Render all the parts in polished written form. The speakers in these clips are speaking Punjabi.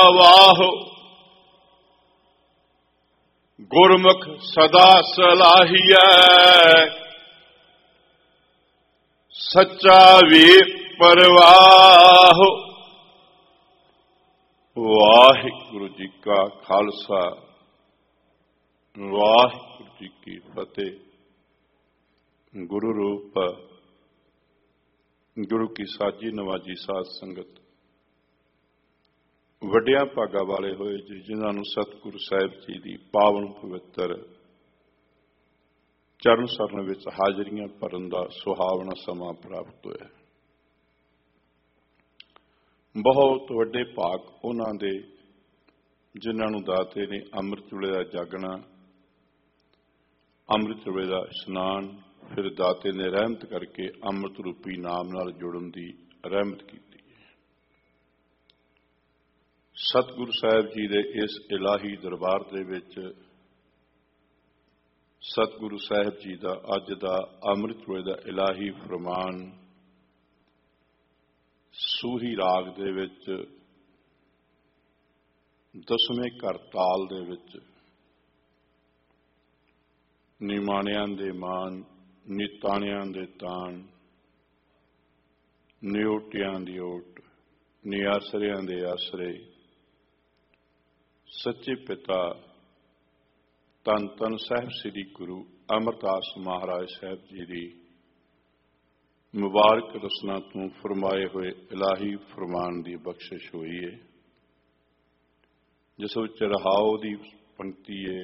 ਵਾਹ ਗੁਰਮੁਖ ਸਦਾ ਸਲਾਹੀਐ, ਸੱਚਾ ਵੀ ਪਰਵਾਹ। ਵਾਹਿਗੁਰੂ ਜੀ ਕਾ ਖਾਲਸਾ, ਵਾਹਿਗੁਰੂ ਜੀ ਕੀ ਫਤਿਹ। ਗੁਰੂ ਰੂਪ ਗੁਰੂ ਕੀ ਸਾਜੀ ਨਵਾਜੀ ਸਾਧ ਸੰਗਤ, ਵੱਡਿਆਂ ਭਾਗਾਂ ਵਾਲੇ ਹੋਏ ਜੀ, ਜਿਨ੍ਹਾਂ ਨੂੰ ਸਤਿਗੁਰੂ ਸਾਹਿਬ ਜੀ ਦੀ ਪਾਵਨ ਪਵਿੱਤਰ ਚਰਨ ਸਰਨ ਵਿੱਚ ਹਾਜ਼ਰੀਆਂ ਭਰਨ ਦਾ ਸੁਹਾਵਣਾ ਸਮਾਂ ਪ੍ਰਾਪਤ ਹੋਇਆ। ਬਹੁਤ ਵੱਡੇ ਭਾਗ ਉਹਨਾਂ ਦੇ ਜਿਨ੍ਹਾਂ ਨੂੰ ਦਾਤੇ ਨੇ ਅੰਮ੍ਰਿਤ ਵੇਲੇ ਦਾ ਜਾਗਣਾ, ਅੰਮ੍ਰਿਤ ਵੇਲੇ ਦਾ ਇਸ਼ਨਾਨ, ਫਿਰ ਦਾਤੇ ਨੇ ਰਹਿਮਤ ਕਰਕੇ ਅੰਮ੍ਰਿਤ ਰੂਪੀ ਨਾਮ ਨਾਲ ਜੁੜਨ ਦੀ ਰਹਿਮਤ ਕੀਤੀ। ਸਤਿਗੁਰੂ ਸਾਹਿਬ ਜੀ ਦੇ ਇਸ ਇਲਾਹੀ ਦਰਬਾਰ ਦੇ ਵਿੱਚ ਸਤਿਗੁਰੂ ਸਾਹਿਬ ਜੀ ਦਾ ਅੱਜ ਦਾ ਅੰਮ੍ਰਿਤ ਵੇਲੇ ਦਾ ਇਲਾਹੀ ਫਰਮਾਨ ਸੂਹੀ ਰਾਗ ਦੇ ਵਿੱਚ 10ਵੇਂ ਘਰ ਤਾਲ ਦੇ ਵਿੱਚ ਨਿਮਾਣਿਆਂ ਦੇ ਮਾਨ, ਨਿਤਾਣਿਆਂ ਦੇ ਤਾਣ, ਨਿਓਟਿਆਂ ਦੀ ਓਟ, ਨਿਆਸਰਿਆਂ ਦੇ ਆਸਰੇ, ਸੱਚੇ ਪਿਤਾ ਧੰਨ ਧੰਨ ਸਾਹਿਬ ਸ੍ਰੀ ਗੁਰੂ ਅਮਰਦਾਸ ਮਹਾਰਾਜ ਸਾਹਿਬ ਜੀ ਦੀ ਮੁਬਾਰਕ ਰਸਨਾ ਤੋਂ ਫਰਮਾਏ ਹੋਏ ਇਲਾਹੀ ਫਰਮਾਨ ਦੀ ਬਖਸ਼ਿਸ਼ ਹੋਈ ਹੈ, ਜਿਸ ਵਿੱਚ ਰਹਾਉ ਦੀ ਪੰਕਤੀ ਹੈ,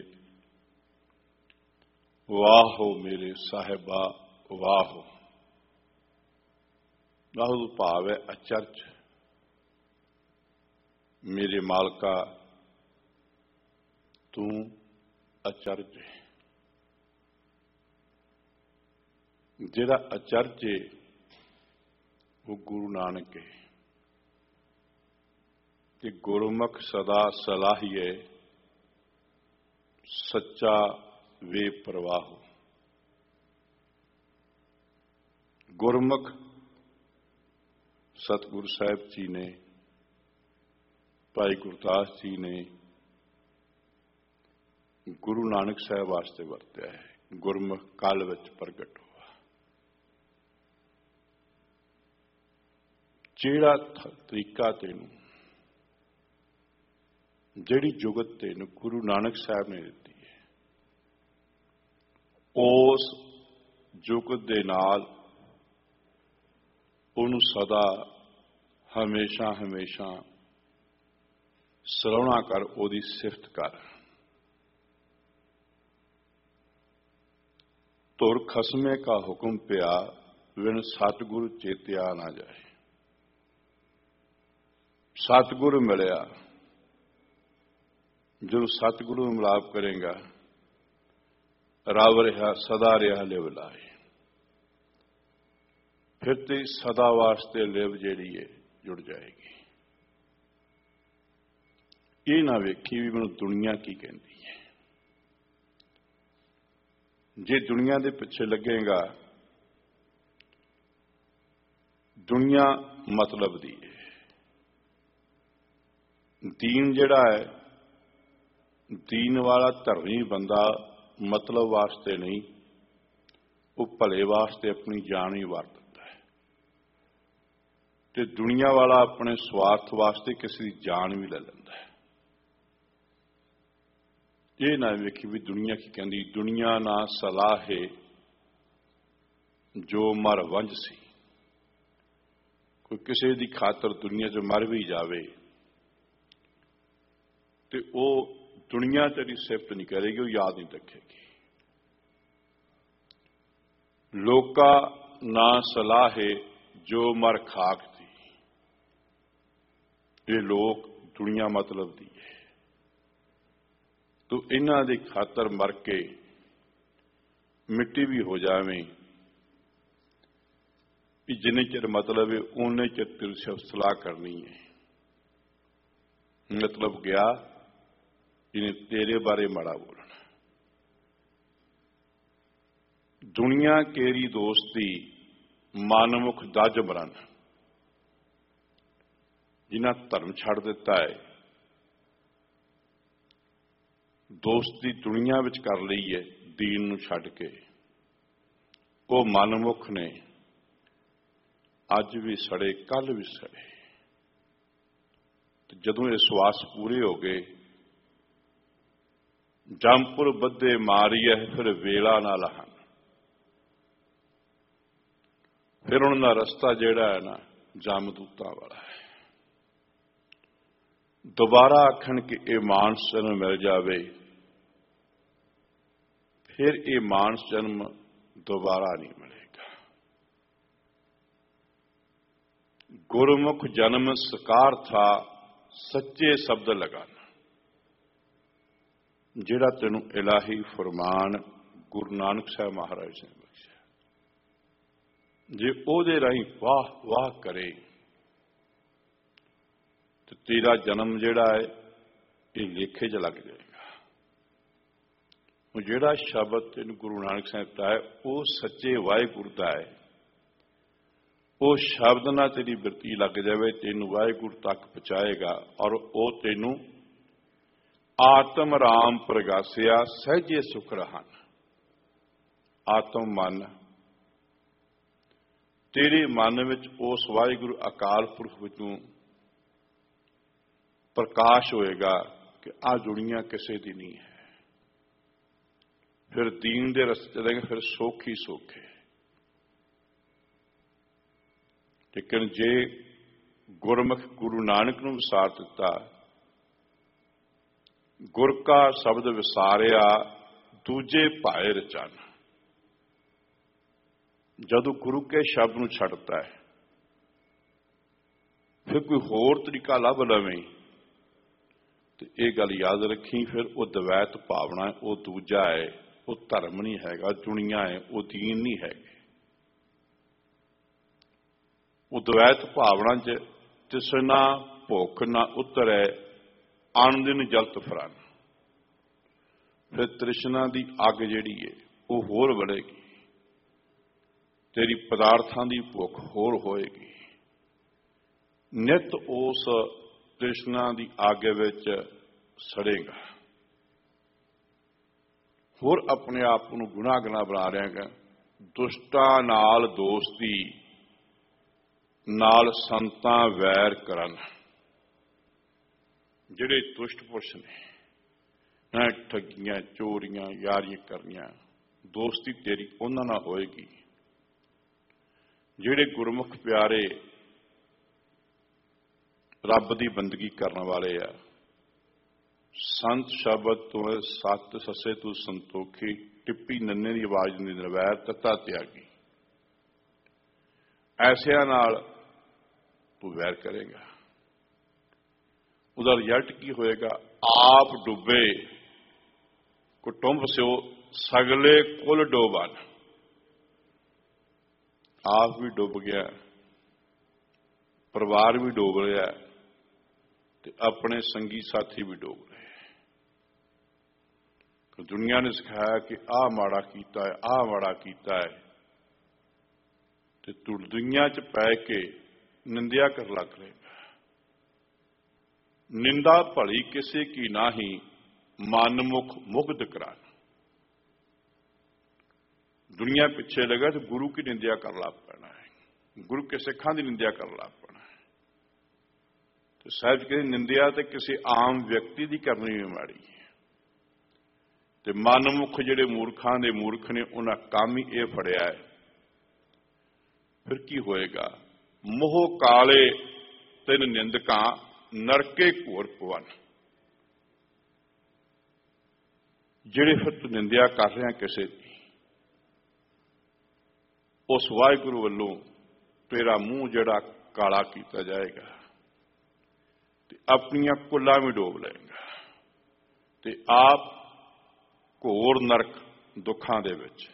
ਵਾਹੋ ਮੇਰੇ ਸਾਹਿਬਾ ਵਾਹੋ। ਵਾਹੋ ਭਾਵ ਹੈ ਅਚਰਜ, ਮੇਰੇ ਮਾਲਕਾ ਤੂੰ ਅਚਰਜ ਹੈ। ਜਿਹੜਾ ਅਚਰਜ ਹੈ ਉਹ ਗੁਰੂ ਨਾਨਕ ਹੈ ਕਿ ਗੁਰਮੁਖ ਸਦਾ ਸਲਾਹੀਏ, ਸੱਚਾ ਵੇ ਪ੍ਰਵਾਹ। ਗੁਰਮੁਖ ਸਤਿਗੁਰੂ ਸਾਹਿਬ ਜੀ ਨੇ, ਭਾਈ ਗੁਰਦਾਸ ਜੀ ਨੇ ਗੁਰੂ ਨਾਨਕ ਸਾਹਿਬ ਵਾਸਤੇ ਵਰਤਿਆ ਹੈ। ਗੁਰਮੁਖ ਕਾਲ ਵਿੱਚ ਪ੍ਰਗਟ ਹੋਇਆ, ਜਿਹੜਾ ਤਰੀਕਾ ਤੈਨੂੰ, ਜਿਹੜੀ ਜੁਗਤ ਤੈਨੂੰ ਗੁਰੂ ਨਾਨਕ ਸਾਹਿਬ ਨੇ ਦਿੱਤੀ ਹੈ, ਉਸ ਜੁਗਤ ਦੇ ਨਾਲ ਉਹਨੂੰ ਸਦਾ ਹਮੇਸ਼ਾ ਹਮੇਸ਼ਾ ਸਰਾਹਣਾ ਕਰ, ਉਹਦੀ ਸਿਫਤ ਕਰ। ਤੁਰ ਖਸਮੇ ਕਾ ਹੁਕਮ ਪਿਆ, ਵਿਣ ਸਤਿਗੁਰੂ ਚੇਤਿਆ ਨਾ ਜਾਏ। ਸਤਿਗੁਰੂ ਮਿਲਿਆ, ਜਦੋਂ ਸਤਿਗੁਰੂ ਨੂੰ ਮਿਲਾਪ ਕਰੇਗਾ, ਰਵ ਰਿਹਾ ਸਦਾ ਰਿਹਾ ਲਿਵ ਲਾਏ। ਫਿਰ ਤੇ ਸਦਾ ਵਾਸਤੇ ਲਿਵ ਜਿਹੜੀ ਹੈ ਜੁੜ ਜਾਏਗੀ। ਇਹ ਨਾ ਵੇਖੀ ਵੀ ਮੈਨੂੰ ਦੁਨੀਆ ਕੀ ਕਹਿੰਦੀ ਹੈ। ਜੇ ਦੁਨੀਆ ਦੇ ਪਿੱਛੇ ਲੱਗੇਗਾ, ਦੁਨੀਆ ਮਤਲਬ ਦੀ ਹੈ। ਦੀਨ ਜਿਹੜਾ ਹੈ, ਦੀਨ ਵਾਲਾ ਧਰਮੀ ਬੰਦਾ ਮਤਲਬ ਵਾਸਤੇ ਨਹੀਂ, ਉਹ ਭਲੇ ਵਾਸਤੇ ਆਪਣੀ ਜਾਨ ਹੀ ਵਰਤਦਾ ਹੈ। ਤੇ ਦੁਨੀਆ ਵਾਲਾ ਆਪਣੇ ਸਵਾਰਥ ਵਾਸਤੇ ਕਿਸੇ ਦੀ ਜਾਨ ਵੀ ਲੈ ਲੈਂਦਾ ਹੈ। ਇਹ ਨਾ ਵੇਖੀ ਵੀ ਦੁਨੀਆ ਕੀ ਕਹਿੰਦੀ। ਦੁਨੀਆ ਨਾ ਸਲਾਹੇ ਜੋ ਮਰ ਵੰਝ ਸੀ। ਕੋਈ ਕਿਸੇ ਦੀ ਖਾਤਰ ਦੁਨੀਆ 'ਚ ਮਰ ਵੀ ਜਾਵੇ ਤੇ ਉਹ ਦੁਨੀਆ ਤੇਰੀ ਸਿਫਤ ਨਹੀਂ ਕਰੇਗੀ, ਉਹ ਯਾਦ ਨਹੀਂ ਰੱਖੇਗੀ। ਲੋਕਾ ਨਾ ਸਲਾਹੇ ਜੋ ਮਰ ਖਾਕ ਦੀ। ਇਹ ਲੋਕ ਦੁਨੀਆ ਮਤਲਬ ਦੀ ਹੈ। ਤੂੰ ਇਹਨਾਂ ਦੀ ਖਾਤਰ ਮਰ ਕੇ ਮਿੱਟੀ ਵੀ ਹੋ ਜਾਵੇਂ, ਵੀ ਜਿੰਨੇ ਚਿਰ ਮਤਲਬ ਹੈ ਉਹਨੇ ਚਿਰ ਤੇਰੀ ਸਲਾਹ ਕਰਨੀ ਹੈ। ਮਤਲਬ ਗਿਆ ਜਿਹਨੇ ਤੇਰੇ ਬਾਰੇ ਮਾੜਾ ਬੋਲਣਾ। ਦੁਨੀਆ ਕੇਰੀ ਦੋਸਤੀ ਮਨਮੁਖ ਦਜ ਮਰਨ। ਜਿਨ੍ਹਾਂ ਧਰਮ ਛੱਡ ਦਿੱਤਾ ਹੈ, ਦੋਸਤੀ ਦੁਨੀਆ ਵਿੱਚ ਕਰ ਲਈ ਹੈ ਦੀਨ ਨੂੰ ਛੱਡ ਕੇ। ਉਹ ਮਨਮੁਖ ਨੇ, ਅੱਜ ਵੀ ਸੜੇ ਕੱਲ੍ਹ ਵੀ ਸੜੇ। ਤੇ ਜਦੋਂ ਇਹ ਸਵਾਸ ਪੂਰੇ ਹੋ ਗਏ, ਜੰਮਪੁਰ ਬੱਧੇ ਮਾਰੀਐ ਫਿਰ ਵੇਲਾ ਨਾ ਲਹਨ। ਫਿਰ ਉਹਨਾਂ ਦਾ ਰਸਤਾ ਜਿਹੜਾ ਹੈ ਨਾ ਜਮਦੂਤਾਂ ਵਾਲਾ ਹੈ। ਦੁਬਾਰਾ ਆਖਣ ਕਿ ਇਹ ਮਾਨਸ ਜਨਮ ਮਿਲ ਜਾਵੇ, ਫਿਰ ਇਹ ਮਾਨਸ ਜਨਮ ਦੁਬਾਰਾ ਨਹੀਂ ਮਿਲੇਗਾ। ਗੁਰਮੁਖ ਜਨਮ ਸਕਾਰ ਥਾ ਸੱਚੇ ਸ਼ਬਦ ਲਗਾਨਾ। ਜਿਹੜਾ ਤੈਨੂੰ ਇਲਾਹੀ ਫਰਮਾਨ ਗੁਰੂ ਨਾਨਕ ਸਾਹਿਬ ਮਹਾਰਾਜ ਨੇ ਬਖਸ਼ਿਆ, ਜੇ ਉਹਦੇ ਰਾਹੀਂ ਵਾਹ ਵਾਹ ਕਰੇ ਤੇ ਤੇਰਾ ਜਨਮ ਜਿਹੜਾ ਹੈ ਇਹ ਲੇਖੇ 'ਚ ਲੱਗ ਜਾਏਗਾ। ਉਹ ਜਿਹੜਾ ਸ਼ਬਦ ਤੈਨੂੰ ਗੁਰੂ ਨਾਨਕ ਸਾਹਿਬ ਦਾ ਹੈ ਉਹ ਸੱਚੇ ਵਾਹਿਗੁਰੂ ਦਾ ਹੈ। ਉਹ ਸ਼ਬਦ ਨਾਲ ਤੇਰੀ ਬਿਰਤੀ ਲੱਗ ਜਾਵੇ, ਤੈਨੂੰ ਵਾਹਿਗੁਰੂ ਤੱਕ ਪਹੁੰਚਾਏਗਾ। ਔਰ ਉਹ ਤੈਨੂੰ ਆਤਮ ਰਾਮ ਪ੍ਰਗਾਸਿਆ ਸਹਿਜੇ ਸੁਖ ਰਹਨ। ਆਤਮ ਮਨ, ਤੇਰੇ ਮਨ ਵਿੱਚ ਉਸ ਵਾਹਿਗੁਰੂ ਅਕਾਲ ਪੁਰਖ ਵਿੱਚੋਂ ਪ੍ਰਕਾਸ਼ ਹੋਏਗਾ ਕਿ ਆਹ ਦੁਨੀਆ ਕਿਸੇ ਦੀ ਨਹੀਂ ਹੈ। ਫਿਰ ਦੀਨ ਦੇ ਰਸਤੇ ਚੱਲਾਂਗੇ, ਫਿਰ ਸੌਖੀ ਸੌਖੇ। ਲੇਕਿਨ ਜੇ ਗੁਰਮੁਖ ਗੁਰੂ ਨਾਨਕ ਨੂੰ ਵਿਸਾਰ ਦਿੱਤਾ, ਗੁਰ ਕਾ ਸ਼ਬਦ ਵਿਸਾਰਿਆ ਦੂਜੇ ਭਾਏ ਰਚਨ। ਜਦੋਂ ਗੁਰੂ ਕੇ ਸ਼ਬਦ ਨੂੰ ਛੱਡਦਾ ਹੈ, ਫਿਰ ਕੋਈ ਹੋਰ ਤਰੀਕਾ ਲੱਭ ਲਵੇਂ ਤੇ ਇਹ ਗੱਲ ਯਾਦ ਰੱਖੀ, ਫਿਰ ਉਹ ਦਵੈਤ ਭਾਵਨਾ, ਉਹ ਦੂਜਾ ਹੈ, ਉਹ ਧਰਮ ਨਹੀਂ ਹੈਗਾ, ਦੁਨੀਆ ਹੈ, ਉਹ ਦੀਨ ਨਹੀਂ ਹੈਗੇ। ਉਹ ਦਵੈਤ ਭਾਵਨਾ 'ਚ ਤਿਸਨਾ ਭੁੱਖ ਨਾ ਉਤਰੈ ਅਣ ਦਿਨ ਜਲਤ ਫਰਨ। ਫਿਰ ਤ੍ਰਿਸ਼ਨਾ ਦੀ ਅੱਗ ਜਿਹੜੀ ਹੈ ਉਹ ਹੋਰ ਵਧੇਗੀ, ਤੇਰੀ ਪਦਾਰਥਾਂ ਦੀ ਭੁੱਖ ਹੋਰ ਹੋਏਗੀ। ਨਿਤ ਉਸ ਤ੍ਰਿਸ਼ਨਾ ਦੀ ਅੱਗ ਵਿੱਚ ਸੜੇਗਾ, ਹੋਰ ਆਪਣੇ ਆਪ ਨੂੰ ਗੁਨਾਹਗਾਰ ਬਣਾ ਰਹੇਗਾ। ਦੁਸ਼ਟਾਂ ਨਾਲ ਦੋਸਤੀ, ਨਾਲ ਸੰਤਾਂ ਵੈਰ ਕਰਨ। ਜਿਹੜੇ ਦੁਸ਼ਟ ਪੁਰਸ਼ ਨੇ, ਠੱਗੀਆਂ ਚੋਰੀਆਂ ਯਾਰੀਆਂ ਕਰਨੀਆਂ, ਦੋਸਤੀ ਤੇਰੀ ਉਹਨਾਂ ਨਾਲ ਹੋਏਗੀ। ਜਿਹੜੇ ਗੁਰਮੁਖ ਪਿਆਰੇ ਰੱਬ ਦੀ ਬੰਦਗੀ ਕਰਨ ਵਾਲੇ ਆ, ਸੰਤ ਸ਼ਬਦ ਤੋਂ ਸੱਤ ਸੱਸੇ ਤੂੰ ਸੰਤੋਖੀ, ਟਿੱਪੀ ਨੰਨੇ ਦੀ ਆਵਾਜ਼ ਦੀ ਨਿਰਵੈਰ ਤੱਤਾ ਤਿਆਗੀ। ਐਸਿਆਂ ਨਾਲ ਤੂੰ ਵੈਰ ਕਰੇਗਾ, ਉਹਦਾ ਰਿਜ਼ਲਟ ਕੀ ਹੋਏਗਾ? ਆਪ ਡੁੱਬੇ ਕੁਟੁੰਬ ਸਿਓ ਸਗਲੇ ਕੁਲ ਡੋਬਨ। ਆਪ ਵੀ ਡੁੱਬ ਗਿਆ, ਪਰਿਵਾਰ ਵੀ ਡੁੱਬ ਰਿਹਾ ਤੇ ਆਪਣੇ ਸੰਗੀ ਸਾਥੀ ਵੀ ਡੁੱਬ ਰਹੇ। ਦੁਨੀਆ ਨੇ ਸਿਖਾਇਆ ਕਿ ਆਹ ਮਾੜਾ ਕੀਤਾ ਹੈ, ਆਹ ਮਾੜਾ ਕੀਤਾ ਹੈ, ਤੇ ਤੂੰ ਦੁਨੀਆ 'ਚ ਪੈ ਕੇ ਨਿੰਦਿਆ ਕਰ ਲੱਗ ਰਹੇਗਾ। ਨਿੰਦਾ ਭਲੀ ਕਿਸੇ ਕੀ ਨਾਹੀ, ਮਨਮੁਖ ਮੁਗਧ ਕਰਾਨ। ਦੁਨੀਆ ਪਿੱਛੇ ਲੱਗਾ ਤੇ ਗੁਰੂ ਕੀ ਨਿੰਦਿਆ ਕਰ ਲੱਗ ਪੈਣਾ ਹੈ, ਗੁਰੂ ਕੇ ਸਿੱਖਾਂ ਦੀ ਨਿੰਦਿਆ ਕਰ ਲੱਗ ਪੈਣਾ ਹੈ। ਤੇ ਸਾਹਿਬ ਕਹਿੰਦੇ ਨਿੰਦਿਆ ਤੇ ਕਿਸੇ ਆਮ ਵਿਅਕਤੀ ਦੀ ਕਰਨੀ ਵੀ ਮਾੜੀ ਹੈ। ਤੇ ਮਨਮੁਖ ਜਿਹੜੇ ਮੂਰਖਾਂ ਦੇ ਮੂਰਖ ਨੇ, ਉਹਨਾਂ ਕੰਮ ਹੀ ਇਹ ਫੜਿਆ ਹੈ। ਫਿਰ ਕੀ ਹੋਏਗਾ? ਮੋਹ ਕਾਲੇ ਤਿੰਨ ਨਿੰਦਕਾਂ, ਨਰਕੇ ਘੋਰ ਪਵਨ। ਜਿਹੜੇ ਫਿਰ ਤੂੰ ਨਿੰਦਿਆ ਕਰ ਰਿਹਾ ਕਿਸੇ ਦੀ, ਉਸ ਵਾਹਿਗੁਰੂ ਵੱਲੋਂ ਤੇਰਾ ਮੂੰਹ ਜਿਹੜਾ ਕਾਲਾ ਕੀਤਾ ਜਾਏਗਾ ਤੇ ਆਪਣੀਆਂ ਕੁੱਲਾਂ ਵੀ ਡੋਬ ਲਏਗਾ ਤੇ ਆਪ ਘੋਰ ਨਰਕ ਦੁੱਖਾਂ ਦੇ ਵਿੱਚ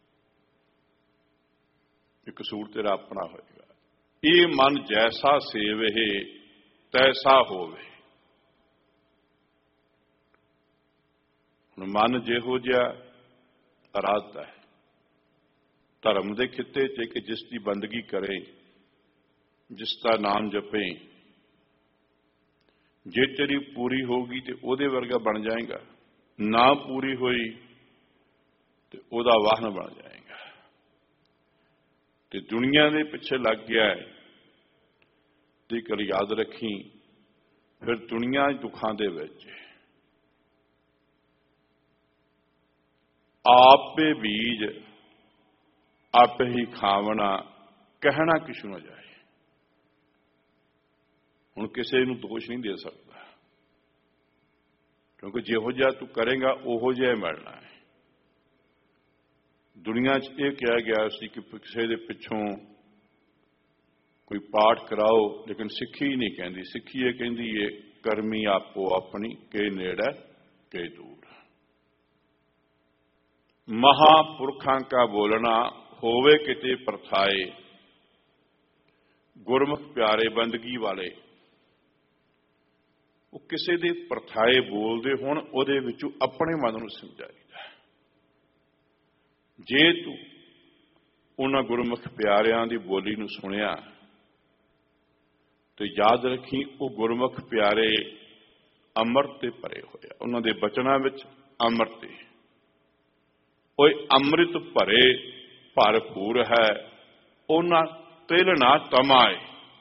ਇਹ ਕਸੂਰ ਤੇਰਾ ਆਪਣਾ ਹੋਏਗਾ। ਇਹ ਮਨ ਜੈਸਾ ਸੇਵਹਿ ਤੈਸਾ ਹੋਵੇ। ਹੁਣ ਮਨ ਜਿਹੋ ਜਿਹਾ ਅਰਾਧਾ ਹੈ ਧਰਮ ਦੇ ਖਿੱਤੇ 'ਚ ਕਿ ਜਿਸ ਦੀ ਬੰਦਗੀ ਕਰੇ, ਜਿਸ ਦਾ ਨਾਮ ਜਪੇ, ਜੇ ਤੇਰੀ ਪੂਰੀ ਹੋਗੀ ਤੇ ਉਹਦੇ ਵਰਗਾ ਬਣ ਜਾਏਗਾ, ਨਾ ਪੂਰੀ ਹੋਈ ਤੇ ਉਹਦਾ ਵਾਹਨ ਬਣ ਜਾਏਗਾ। ਤੇ ਦੁਨੀਆ ਦੇ ਪਿੱਛੇ ਲੱਗ ਗਿਆ ਹੈ ਤੇ ਇੱਕ ਗੱਲ ਯਾਦ ਰੱਖੀ, ਫਿਰ ਦੁਨੀਆ ਦੁੱਖਾਂ ਦੇ ਵਿੱਚ ਆਪੇ ਬੀਜ ਆਪੇ ਹੀ ਖਾਵਣਾ, ਕਹਿਣਾ ਕਿਸ ਨੂੰ ਜਾਏ। ਹੁਣ ਕਿਸੇ ਨੂੰ ਦੋਸ਼ ਨਹੀਂ ਦੇ ਸਕਦਾ, ਕਿਉਂਕਿ ਜਿਹੋ ਜਿਹਾ ਤੂੰ ਕਰੇਗਾ ਉਹੋ ਜਿਹਾ ਮਿਲਣਾ ਹੈ। ਦੁਨੀਆ 'ਚ ਇਹ ਕਿਹਾ ਗਿਆ ਸੀ ਕਿ ਕਿਸੇ ਦੇ ਪਿੱਛੋਂ ਕੋਈ ਪਾਠ ਕਰਾਓ, ਲੇਕਿਨ ਸਿੱਖੀ ਨਹੀਂ ਕਹਿੰਦੀ। ਸਿੱਖੀ ਇਹ ਕਹਿੰਦੀ ਏ ਕਰਮੀ ਆਪੋ ਆਪਣੀ, ਕੇ ਨੇੜੇ ਕੇ ਦੂਰ। ਮਹਾਂਪੁਰਖਾਂ ਕਾ ਬੋਲਣਾ ਹੋਵੇ ਕਿਤੇ ਪਰਥਾਏ, ਗੁਰਮੁਖ ਪਿਆਰੇ ਬੰਦਗੀ ਵਾਲੇ। ਉਹ ਕਿਸੇ ਦੇ ਪਰਥਾਏ ਬੋਲਦੇ ਹੋਣ, ਉਹਦੇ ਵਿੱਚੋਂ ਆਪਣੇ ਮਨ ਨੂੰ ਸਮਝਾਈਦਾ। ਜੇ ਤੂੰ ਉਹਨਾਂ ਗੁਰਮੁਖ ਪਿਆਰਿਆਂ ਦੀ ਬੋਲੀ ਨੂੰ ਸੁਣਿਆ ਤੇ ਯਾਦ ਰੱਖੀ, ਉਹ ਗੁਰਮੁਖ ਪਿਆਰੇ ਅੰਮ੍ਰਿਤ ਤੇ ਭਰੇ ਹੋਏ ਆ। ਉਹਨਾਂ ਦੇ ਬਚਨਾਂ ਵਿੱਚ ਅੰਮ੍ਰਿਤ ਹੈ। ਉਹ ਅੰਮ੍ਰਿਤ ਭਰੇ ਭਰਪੂਰ ਹੈ, ਉਹਨਾਂ ਤਿਲ ਨਾ ਤਮਾਏ।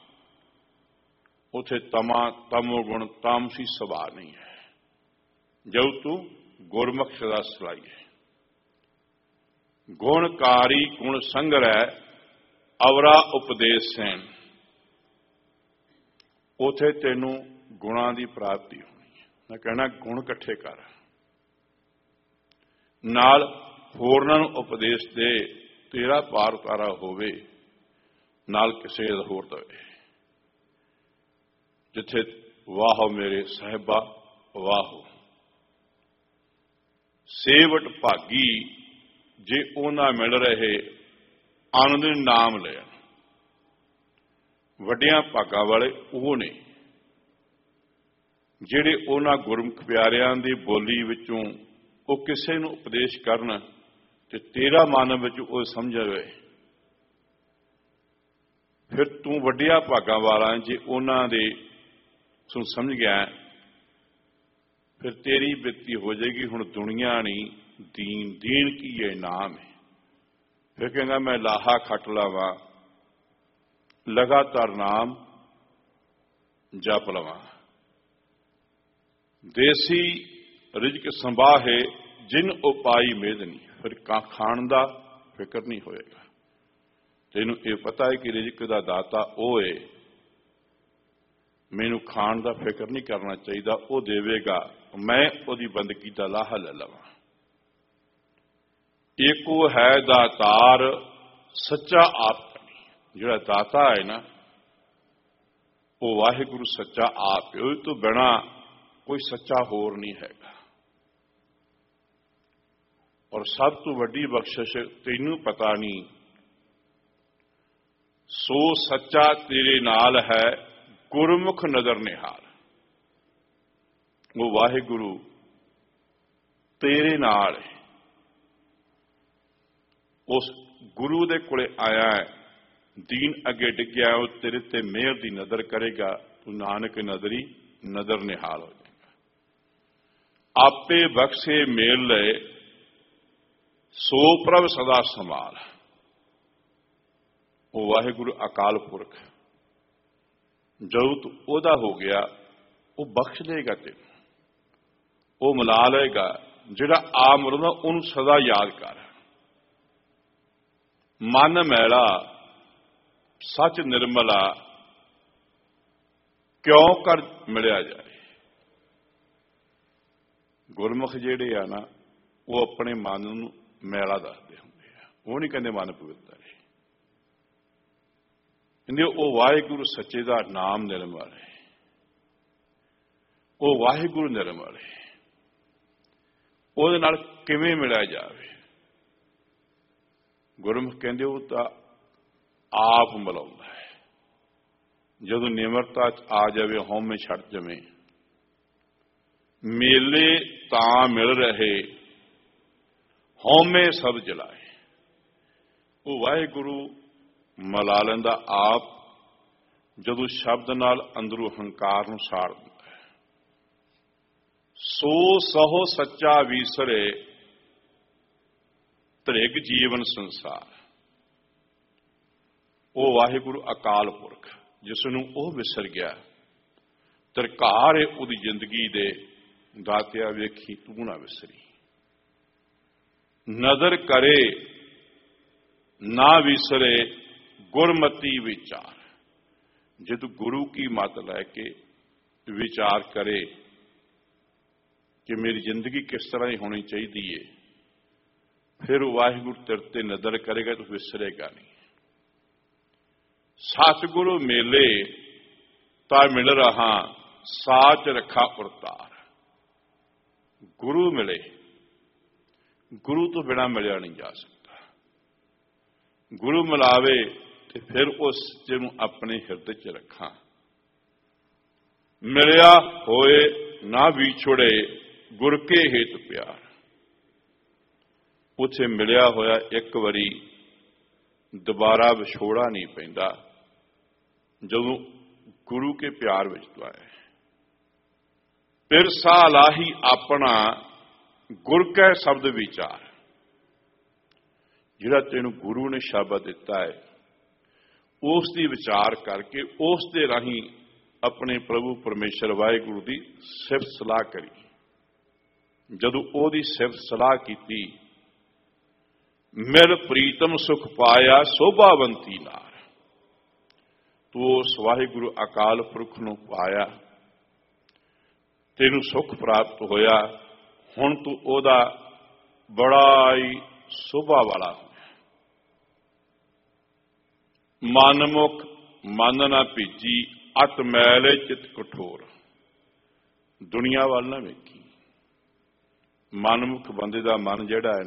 ਉਥੇ ਤਮੋ ਗੁਣ ਤਾਮਸੀ ਸੁਭਾਅ ਨਹੀਂ ਹੈ। ਜਦ ਤੂੰ ਗੁਰਮੁਖ ਸਦਾ ਸਲਾਈਏ, ਗੁਣਕਾਰੀ ਗੁਣ ਸੰਗ੍ਰਹਿ ਅਵਰਾ ਉਪਦੇਸ਼ ਸੈਨ। ਉਥੇ ਤੈਨੂੰ ਗੁਣਾਂ ਦੀ ਪ੍ਰਾਪਤੀ ਹੋਣੀ ਹੈ। ਮੈਂ ਕਹਿਣਾ ਗੁਣ ਇਕੱਠੇ ਕਰ, ਨਾਲ ਹੋਰਨਾਂ ਨੂੰ ਉਪਦੇਸ਼ ਦੇ, ਤੇਰਾ ਪਾਰ ਉਤਾਰਾ ਹੋਵੇ, ਨਾਲ ਕਿਸੇ ਦਾ ਹੋਰ ਦਵੇ। ਜਿੱਥੇ ਵਾਹੋ ਮੇਰੇ ਸਾਹਿਬਾ ਵਾਹੋ, ਸੇਵਟ ਭਾਗੀ ਜੇ ਉਹਨਾਂ ਮਿਲ ਰਹੇ ਆਨੰਦ ਨਾਮ ਲੈਣ। ਵੱਡਿਆਂ ਭਾਗਾਂ ਵਾਲੇ ਉਹ ਨੇ ਜਿਹੜੇ ਉਹਨਾਂ ਗੁਰਮੁਖ ਪਿਆਰਿਆਂ ਦੀ ਬੋਲੀ ਵਿੱਚੋਂ ਉਹ ਕਿਸੇ ਨੂੰ ਉਪਦੇਸ਼ ਕਰਨ ਤੇ ਤੇਰਾ ਮਨ ਵਿੱਚ ਉਹ ਸਮਝ ਆਵੇ। ਫਿਰ ਤੂੰ ਵੱਡਿਆਂ ਭਾਗਾਂ ਵਾਲਾ ਜੇ ਉਹਨਾਂ ਦੇ ਤੂੰ ਸਮਝ ਗਿਆ, ਫਿਰ ਤੇਰੀ ਬਿਰਤੀ ਹੋ ਜਾਏਗੀ ਹੁਣ ਦੁਨੀਆ ਨਹੀਂ ਦੀਨ, ਦੀਨ ਕੀ ਇਹ ਨਾਮ ਹੈ। ਫਿਰ ਕਹਿੰਦਾ ਮੈਂ ਲਾਹਾ ਖੱਟ ਲਵਾਂ, ਲਗਾਤਾਰ ਨਾਮ ਜਪ ਲਵਾਂ। ਦੇਸੀ ਰਿਜ਼ਕ ਸੰਭਾਹੇ ਜਿਨ ਉਪਾਈ ਮੇਦਨੀ। ਫਿਰ ਖਾਣ ਦਾ ਫਿਕਰ ਨਹੀਂ ਹੋਏਗਾ। ਤੈਨੂੰ ਇਹ ਪਤਾ ਹੈ ਕਿ ਰਿਜ਼ਕ ਦਾ ਦਾਤਾ ਉਹ ਹੈ, ਮੈਨੂੰ ਖਾਣ ਦਾ ਫਿਕਰ ਨਹੀਂ ਕਰਨਾ ਚਾਹੀਦਾ, ਉਹ ਦੇਵੇਗਾ, ਮੈਂ ਉਹਦੀ ਬੰਦਗੀ ਦਾ ਲਾਹਾ ਲੈ ਲਵਾਂ। ਏਕੋ ਹੈ ਦਾਤਾਰ ਸੱਚਾ ਆਪ। ਜਿਹੜਾ ਦਾਤਾ ਹੈ ਨਾ, ਉਹ ਵਾਹਿਗੁਰੂ ਸੱਚਾ ਆਪ ਹੈ। ਉਹ ਤੋਂ ਬਿਨਾਂ ਕੋਈ ਸੱਚਾ ਹੋਰ ਨਹੀਂ ਹੈਗਾ। ਔਰ ਸਭ ਤੋਂ ਵੱਡੀ ਬਖਸ਼ਿਸ਼ ਤੈਨੂੰ ਪਤਾ ਨਹੀਂ, ਸੋ ਸੱਚਾ ਤੇਰੇ ਨਾਲ ਹੈ ਗੁਰਮੁਖ ਨਜ਼ਰ ਨਿਹਾਲ। ਉਹ ਵਾਹਿਗੁਰੂ ਤੇਰੇ ਨਾਲ ਹੈ। ਉਸ ਗੁਰੂ ਦੇ ਕੋਲੇ ਆਇਆ ਹੈ, ਦੀਨ ਅੱਗੇ ਡਿੱਗਿਆ, ਉਹ ਤੇਰੇ ਤੇ ਮਿਹਰ ਦੀ ਨਜ਼ਰ ਕਰੇਗਾ। ਤੂੰ ਨਾਨਕ ਨਜ਼ਰੀ ਨਜ਼ਰ ਨਿਹਾਲ ਹੋ ਜਾਏਗਾ। ਆਪੇ ਬਖਸ਼ੇ ਮੇਲ ਲਏ ਸੋ ਪ੍ਰਭ ਸਦਾ ਸੰਭਾਲ। ਉਹ ਵਾਹਿਗੁਰੂ ਅਕਾਲ ਪੁਰਖ ਜਦੋਂ ਤੂੰ ਉਹਦਾ ਹੋ ਗਿਆ, ਉਹ ਬਖਸ਼ ਲਏਗਾ ਤੈਨੂੰ, ਉਹ ਮਿਲਾ ਲਏਗਾ। ਜਿਹੜਾ ਆ ਮਰਦਾ ਉਹਨੂੰ ਸਦਾ ਯਾਦ ਕਰ। ਮਨ ਮੈਲਾ ਸੱਚ ਨਿਰਮਲਾ ਕਿਉਂ ਕਰ ਮਿਲਿਆ ਜਾਏ। ਗੁਰਮੁਖ ਜਿਹੜੇ ਆ ਨਾ, ਉਹ ਆਪਣੇ ਮਨ ਨੂੰ ਮੈਲਾ ਦੱਸਦੇ ਹੁੰਦੇ ਆ, ਉਹ ਨਹੀਂ ਕਹਿੰਦੇ ਮਨ ਪਵਿੱਤਰ ਹੈ। ਕਹਿੰਦੇ ਉਹ ਵਾਹਿਗੁਰੂ ਸੱਚੇ ਦਾ ਨਾਮ ਨਿਰਮਲ ਹੈ, ਉਹ ਵਾਹਿਗੁਰੂ ਨਿਰਮਲ ਹੈ। ਉਹਦੇ ਨਾਲ ਕਿਵੇਂ ਮਿਲਿਆ ਜਾਵੇ? ਗੁਰਮੁਖ ਕਹਿੰਦੇ ਉਹ ਤਾਂ ਆਪ ਮਿਲਾਉਂਦਾ ਹੈ। ਜਦੋਂ ਨਿਮਰਤਾ ਚ ਆ ਜਾਵੇ, ਹਉਮੈ ਛੱਡ ਜਾਵੇ, ਮੇਲੇ ਤਾਂ ਮਿਲ ਰਹੇ ਹਉਮੈ ਸਭ ਜਲਾਏ। ਉਹ ਵਾਹਿਗੁਰੂ ਮਿਲਾ ਲੈਂਦਾ ਆਪ, ਜਦੋਂ ਸ਼ਬਦ ਨਾਲ ਅੰਦਰੋਂ ਹੰਕਾਰ ਨੂੰ ਸਾੜ ਦਿੰਦਾ ਹੈ। ਸੋ ਸਹੁ ਸੱਚਾ ਵੀਸਰੇ ਧ੍ਰਿਗ ਜੀਵਨ ਸੰਸਾਰ। ਉਹ ਵਾਹਿਗੁਰੂ ਅਕਾਲ ਪੁਰਖ ਜਿਸ ਨੂੰ ਉਹ ਵਿਸਰ ਗਿਆ, ਤਰਕਾਰ ਹੈ ਉਹਦੀ ਜ਼ਿੰਦਗੀ ਦੇ ਦਾਤਿਆ ਵੇਖੀ ਤੂੰ ਨਾ ਵਿਸਰੀ। ਨਜ਼ਰ ਕਰੇ ਨਾ ਵਿਸਰੇ ਗੁਰਮਤੀ ਵਿਚਾਰ। ਜਦ ਗੁਰੂ ਕੀ ਮਤ ਲੈ ਕੇ ਵਿਚਾਰ ਕਰੇ ਕਿ ਮੇਰੀ ਜ਼ਿੰਦਗੀ ਕਿਸ ਤਰ੍ਹਾਂ ਦੀ ਹੋਣੀ ਚਾਹੀਦੀ ਹੈ, ਫਿਰ ਵਾਹਿਗੁਰੂ ਤੇਰੇ ਤੇ ਨਜ਼ਰ ਕਰੇਗਾ, ਤੂੰ ਵਿਸਰੇਗਾ ਨਹੀਂ। ਸਤਿਗੁਰੂ ਮੇਲੇ ਤਾਂ ਮਿਲ ਰਹਾ ਸਾਚ ਰੱਖਾ ਉਰਤਾਰ। ਗੁਰੂ ਮਿਲੇ, ਗੁਰੂ ਤੋਂ ਬਿਨਾਂ ਮਿਲਿਆ ਨਹੀਂ ਜਾ ਸਕਦਾ। ਗੁਰੂ ਮਿਲਾਵੇ ਤੇ ਫਿਰ ਉਸ ਜਿਹਨੂੰ ਆਪਣੇ ਹਿਰਦੇ 'ਚ ਰੱਖਾਂ। ਮਿਲਿਆ ਹੋਏ ਨਾ ਵਿਛੜੇ ਗੁਰ ਕੇ ਹੇਤ ਪਿਆਰ। ਉੱਥੇ ਮਿਲਿਆ ਹੋਇਆ ਇੱਕ ਵਾਰੀ ਦੁਬਾਰਾ ਵਿਛੋੜਾ ਨਹੀਂ ਪੈਂਦਾ ਜਦੋਂ ਗੁਰੂ ਕੇ ਪਿਆਰ ਵਿੱਚ ਤੂੰ ਆਇਆ। ਪਿਰਸਾ ਲਾਹੀ ਆਪਣਾ ਗੁਰ ਕੈ ਸ਼ਬਦ ਵਿਚਾਰ। ਜਿਹੜਾ ਤੈਨੂੰ ਗੁਰੂ ਨੇ ਸ਼ਬਦ ਦਿੱਤਾ ਹੈ ਉਸ ਦੀ ਵਿਚਾਰ ਕਰਕੇ ਉਸ ਦੇ ਰਾਹੀਂ ਆਪਣੇ ਪ੍ਰਭੂ ਪਰਮੇਸ਼ਰ ਵਾਹਿਗੁਰੂ ਦੀ ਸਿਫਤ ਸਲਾਹ ਕਰੀ। ਜਦੋਂ ਉਹਦੀ ਸਿਫਤ ਸਲਾਹ ਕੀਤੀ, ਮਿਲ ਪ੍ਰੀਤਮ ਸੁਖ ਪਾਇਆ ਸੋਭਾਵੰਤੀ ਨਾਰ। ਤੂੰ ਉਸ ਵਾਹਿਗੁਰੂ ਅਕਾਲ ਪੁਰਖ ਨੂੰ ਪਾਇਆ, ਤੈਨੂੰ ਸੁਖ ਪ੍ਰਾਪਤ ਹੋਇਆ। ਹੁਣ ਤੂੰ ਉਹਦਾ ਬੜਾ ਹੀ ਸੋਭਾ ਵਾਲਾ ਹੋਇਆ। ਮਨਮੁਖ ਮਨ ਨਾ ਭੀਜੀ ਅਤ ਮੈਲੇ ਚਿਤ ਕਠੋਰ। ਦੁਨੀਆ ਵੱਲ ਨਾ ਵੇਖੀ। ਮਨਮੁਖ ਬੰਦੇ ਦਾ ਮਨ ਜਿਹੜਾ ਹੈ